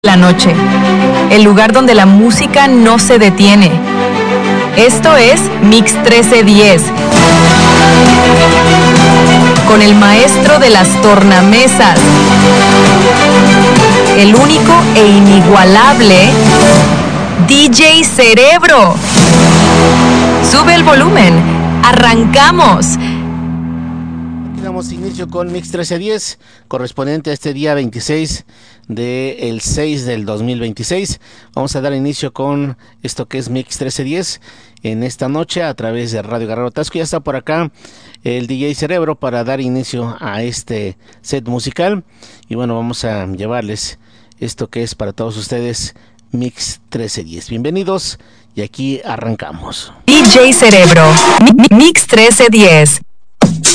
La noche, el lugar donde la música no se detiene. Esto es Mix 1310, con el maestro de las tornamesas, el único e inigualable DJ Cerebro. Sube el volumen, arrancamos. Damos inicio con Mix 1310, correspondiente a este día 26 del 6 del 2026. Vamos a dar inicio con esto que es Mix 1310 en esta noche a través de Radio Guerrero Tasco. Ya está por acá el DJ Cerebro para dar inicio a este set musical. Y bueno, vamos a llevarles esto que es para todos ustedes Mix 1310. Bienvenidos y aquí arrancamos. DJ Cerebro, Mix 1310.